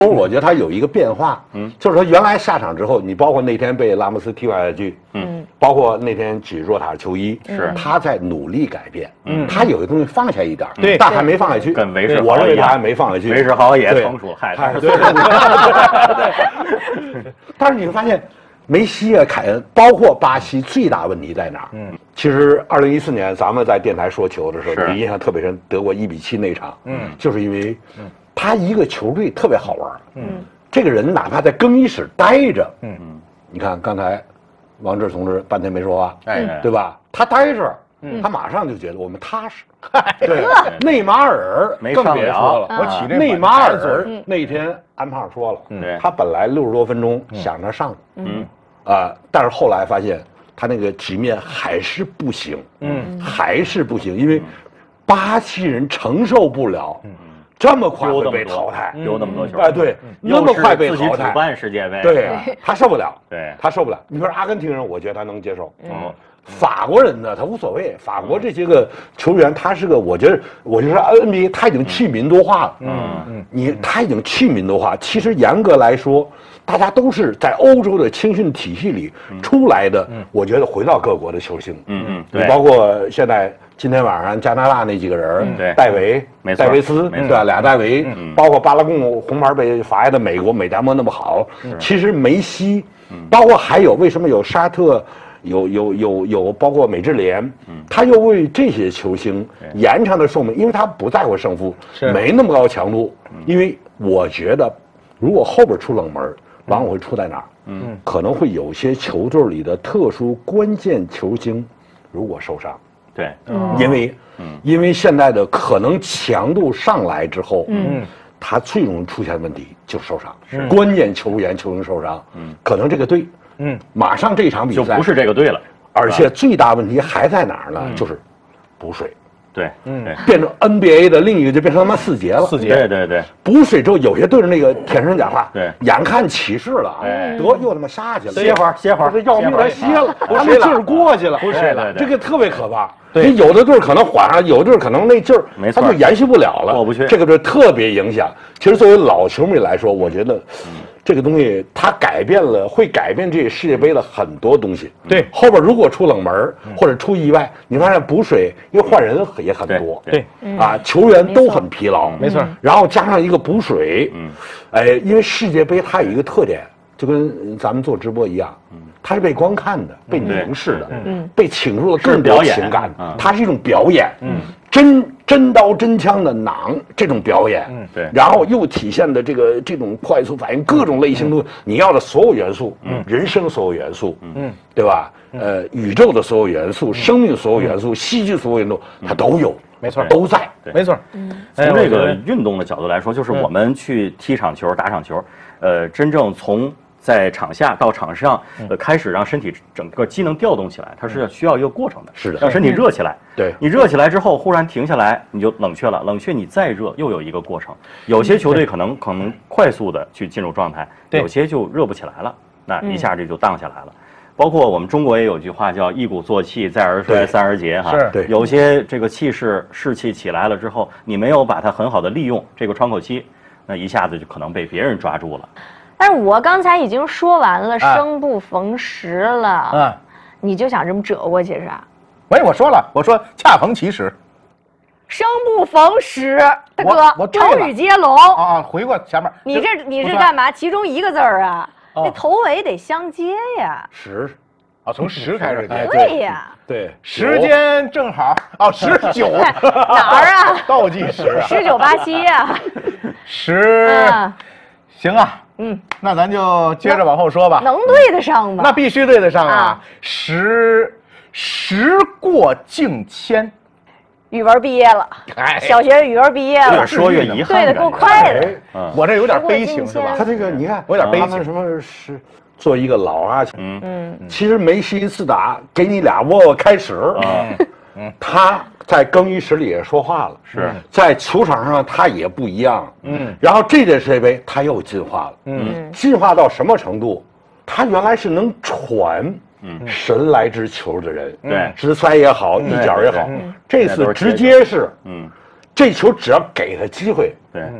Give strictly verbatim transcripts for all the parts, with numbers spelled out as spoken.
我觉得他有一个变化，嗯，就是说原来下场之后，你包括那天被拉莫斯踢下去，嗯，包括那天举若塔球衣， 是他在努力改变，嗯，他有的东西放下一点， 对， 但还没放下去， 跟韦世豪我认为他还没放下去， 韦世豪也成熟，嗨，他是对， 但是你会发现。梅西啊，凯恩，包括巴西，最大问题在哪儿？嗯，其实二零一四年咱们在电台说球的时候，你印象特别深，德国一比七那场，嗯，就是因为，他一个球队特别好玩，嗯，这个人哪怕在更衣室待着，嗯嗯，你看刚才，王志同志半天没说话，哎，对吧？他待着，他马上就觉得我们踏实。对，内马尔更别说了，我起内马尔那天安胖说了，他本来六十多分钟想着上，嗯。啊、呃，但是后来发现他那个局面还是不行，嗯，还是不行，因为巴西人承受不了，嗯，这么快会被淘汰， 丢那么多球， 哎，对，那么快被淘汰， 主办世界杯， 对啊，他受不了， 对， 他受不了。你说阿根廷人，我觉得他能接受，嗯，法国人呢，他无所谓。法国这些个球员，他是个，我觉得，我就说 N B A 他已经去民族化了，嗯嗯，你他已经去民族化。其实严格来说。大家都是在欧洲的青训体系里出来的，嗯、我觉得回到各国的球星，嗯嗯，你包括现在今天晚上加拿大那几个人，嗯、对，戴维、戴维斯，对吧？俩戴维，嗯、包括巴拉贡红牌被罚下的美国美达莫那么好，其实梅西，包括还有为什么有沙特，有有有有，包括美智联，嗯、他又为这些球星延长的寿命，因为他不在乎胜负，没那么高强度，因为我觉得如果后边出冷门。往往会出在哪儿？嗯，可能会有些球队里的特殊关键球星，如果受伤， 对， 嗯、因为，嗯，因为现在的可能强度上来之后，嗯，他最容易出现问题就是受伤，是关键球员球星受伤，嗯，可能这个队，嗯，马上这场比赛就不是这个队了， 而且最大问题还在哪儿呢？嗯、就是补水。 对，嗯， 变成 N B A 的另一个就变成他妈四节了。 四节， 对对对。 补水之后，有些队的那个天生讲话， 对， 眼看起势了，哎，得又他妈下去了， 歇会儿，歇会儿， 这要命来歇了，他们劲儿过去了， 不是了， 这个特别可怕。 对， 有的队可能缓上，有的队可能那劲儿， 没错， 他就延续不了了， 过不去。 这个就特别影响。其实作为老球迷来说，我觉得。这个东西它改变了，会改变这世界杯的很多东西。 对， 后边如果出冷门或者出意外，你发现补水，因为换人也很多。 对， 啊，球员都很疲劳。 没错。 然后加上一个补水，嗯，哎，因为世界杯它有一个特点，就跟咱们做直播一样，它是被观看的，被凝视的，嗯，被倾注了更多情感，它是一种表演，嗯。真真刀真枪的囊这种表演，嗯， 对， 然后又体现的这个这种快速反应，各种类型都、嗯、你要的所有元素，嗯，人生所有元素，嗯，对吧？嗯、呃，宇宙的所有元素，嗯、生命所有元素，戏剧所有元素，它都有， 没错， 都在， 没错。 嗯，从这个运动的角度来说，就是我们去踢场球、打场球，呃，真正从。在场下到场上，呃，开始让身体整个机能调动起来，它是要需要一个过程的， 是的， 让身体热起来。 对， 你热起来之后，忽然停下来，你就冷却了，冷却你再热，又有一个过程。有些球队可能可能快速的去进入状态，有些就热不起来了，那一下这就荡下来了。包括我们中国也有句话叫“一鼓作气，再而衰，三而竭”哈。 是， 有些这个气势士气起来了之后，你没有把它很好的利用这个窗口期，那一下子就可能被别人抓住了。 但是我刚才已经说完了，生不逢时了，嗯，你就想这么折过去是吧？ 喂，我说了，我说恰逢其时， 生不逢时，大哥，成语接龙啊！回过前面， 你这你是干嘛？其中一个字儿啊，那头尾得相接呀。 时， 啊，从时开始接。 对呀， 对， 时间正好哦，十九哪儿啊？ 倒计时啊， 十九八七呀， 十，行啊。嗯，那咱就接着往后说吧。 能对得上吗？ 那必须对得上啊！时时过境迁， 语文毕业了，小学语文毕业了， 越说越遗憾， 对的够快的。 我这有点悲情是吧？ 他这个你看， 我有点悲情。 什么是做一个老阿强？嗯嗯，其实梅西自打给你俩窝窝开始啊，嗯，他。在更衣室里也说话了， 是在球场上他也不一样，嗯，然后这届世界杯他又进化了，嗯，进化到什么程度？他原来是能传，嗯，神来之球的人， 对， 直塞也好，一脚也好，这次直接是，嗯，这球只要给他机会， 对，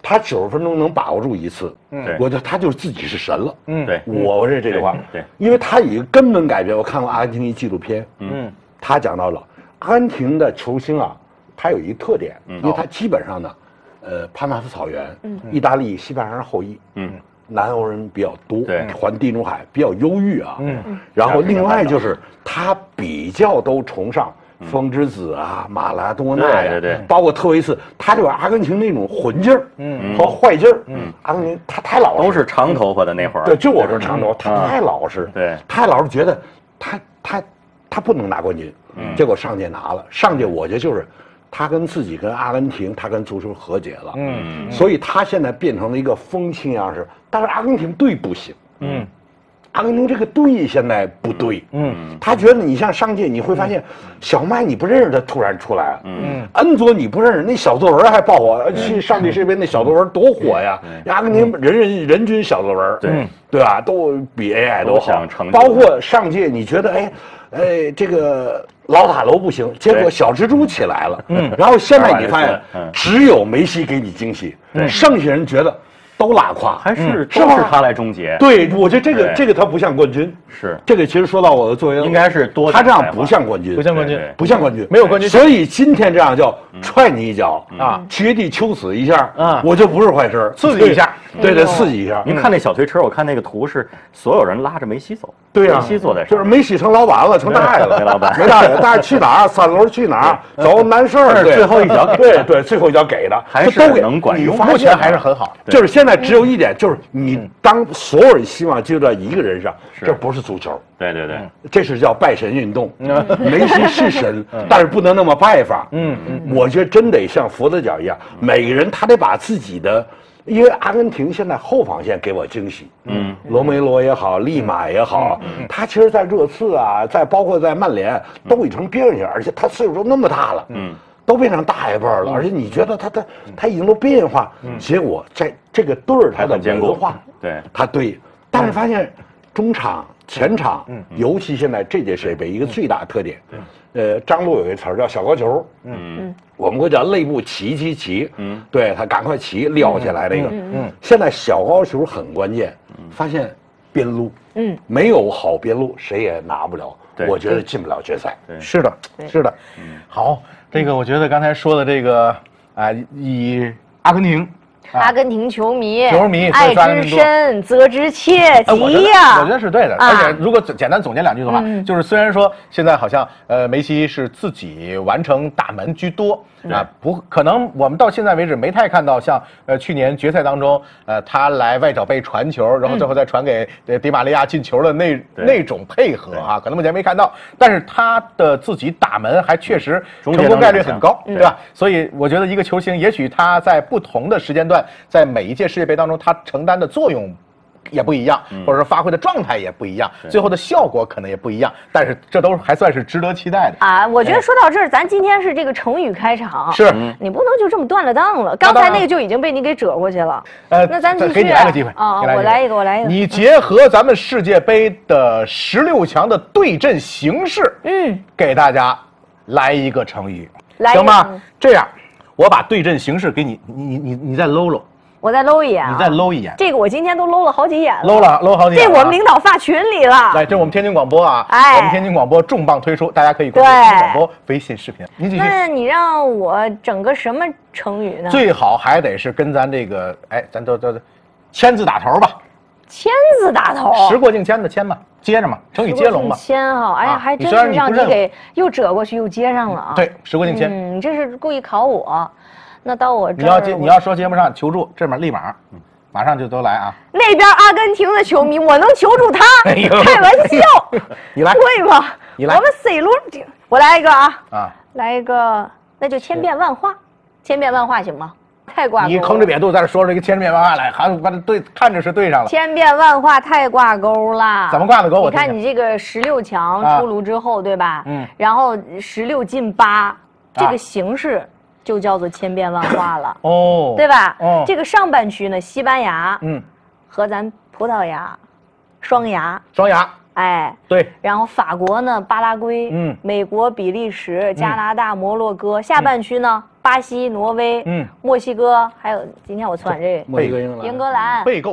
他九十分钟能把握住一次， 嗯， 我觉得他就是自己是神了。 嗯，对， 我认这句话， 对， 因为他已经根本改变。我看过阿根廷一纪录片，嗯，他讲到了阿根廷的球星啊，他有一个特点，因为他基本上呢，呃，潘纳斯草原，嗯，意大利、西班牙人后裔，嗯。南欧人比较多， 对， 环地中海比较忧郁啊。嗯，然后另外就是他比较都崇尚风之子啊、马拉多纳呀， 对对， 包括特维斯，他就是阿根廷那种混劲儿，嗯，和坏劲儿，嗯，阿根廷他太老实， 都是长头发的那会儿， 对，就我说长头发，他太老实， 对， 太老实，觉得他他他不能拿冠军，结果上届拿了，上届我觉得就是。他跟自己跟阿根廷，他跟足球和解了，嗯，所以他现在变成了一个风清样式。但是阿根廷队不行，嗯，阿根廷这个队现在不对，嗯，他觉得你像上届你会发现，小麦你不认识他突然出来，嗯，恩佐你不认识，那小作文还爆火，去上帝世杯那小作文多火呀！阿根廷人人人均小作文，对对吧？都比 A I 都好，包括上届你觉得哎。哎，这个老塔楼不行，结果小蜘蛛起来了。嗯，然后现在你发现，只有梅西给你惊喜，剩下人觉得都拉胯， 还是都是他来终结。 对，我觉得这个这个他不像冠军。 是这个，其实说到我的作为， 应该是多。 他这样不像冠军， 不像冠军， 不像冠军， 没有冠军。 所以今天这样叫踹你一脚啊，绝地求死一下啊，我就不是坏事， 刺激一下， 对对，刺激一下。 您看那小推车，我看那个图是所有人拉着梅西走。 对呀， 梅西坐在上， 就是梅西成老板了，成大爷了， 没老板， 没大爷，但是去哪儿？三轮去哪儿？走难事儿， 最后一脚， 对对，最后一脚给的， 还是能管用， 目前还是很好。 就是现在只有一点，就是你当所有人希望就在一个人上，这不是足球， 对对对， 这是叫拜神运动。梅西是神，但是不能那么拜法。嗯嗯，我觉得真得像佛得角一样，每个人他得把自己的。因为阿根廷现在后防线给我惊喜，嗯，罗梅罗也好，利马也好，嗯、他其实，在热刺啊，在包括在曼联都已经变形，而且他岁数都那么大了，嗯，都变成大爷辈了，而且你觉得他他他已经都变化，结果在这个队儿他的文化， 对， 他对，但是发现中场、前场，尤其现在这届世界杯一个最大的特点，呃，张璐有一词儿叫小高球，嗯。我们会叫内部齐齐齐，嗯，对他赶快齐撂下来那个，嗯，现在小高球很关键，发现边路，嗯，没有好边路谁也拿不了，我觉得进不了决赛。 是的，是的，好，这个我觉得刚才说的这个啊，以阿根廷。 阿根廷球迷， 球迷爱之深，责之切记呀。 我觉得是对的，而且如果简单总结两句的话，就是虽然说现在好像呃梅西是自己完成打门居多啊，不可能我们到现在为止没太看到像呃去年决赛当中呃他来外脚背传球，然后最后再传给迪玛利亚进球的那那种配合啊，可能目前没看到，但是他的自己打门还确实成功概率很高，对吧？所以我觉得一个球星，也许他在不同的时间段。在每一届世界杯当中，他承担的作用也不一样，或者说发挥的状态也不一样，最后的效果可能也不一样。但是这都还算是值得期待的啊！我觉得说到这儿，咱今天是这个成语开场， 是你不能就这么断了档了。刚才那个就已经被你给折过去了。呃，那咱继续给你来个机会啊！我来一个，我来一个。 你结合咱们世界杯的十六强的对阵形式，嗯，给大家来一个成语，行吗？这样。我把对阵形势给你，你你你你再搂搂， 我再搂一眼、啊， 你再搂一眼。 这个我今天都搂了好几眼了， 搂了搂好几眼、啊。 这我们领导发群里了。 来，这是我们天津广播啊，哎，我们天津广播重磅推出，大家可以关注天津广播微信视频。您继续。 那你让我整个什么成语呢？ 最好还得是跟咱这个，哎，咱都都签字打头吧。 签字打头， 时过境迁的迁嘛，接着嘛，成语接龙嘛。 迁哈，哎呀，还真是让你给又折过去又接上了啊。 对，时过境迁。 嗯，你这是故意考我。那到我这儿， 你要接你要说节目上求助，这边立马，马上就都来啊。 那边阿根廷的球迷，我能求助他？开玩笑， 你来会吗？ 你来， 我们 C 罗，我来一个啊啊，来一个，那就千变万化，千变万化行吗？太挂钩了， 你吭着瘪肚在这说出一个千变万化来，还把它对看着是对上了。 千变万化太挂钩了， 怎么挂的钩？ 你看你这个十六强出炉之后，啊、对吧？嗯。然后十六进八，这个形式就叫做千变万化了。哦。对吧？哦。这个上半区呢，西班牙，嗯，和咱葡萄牙双牙， 双牙， 哎， 对， 然后法国呢巴拉圭， 嗯， 美国比利时、加拿大、摩洛哥，下半区呢巴西、挪威，嗯，墨西哥，还有今天我传这墨西哥、英格兰， 英格兰， 备购。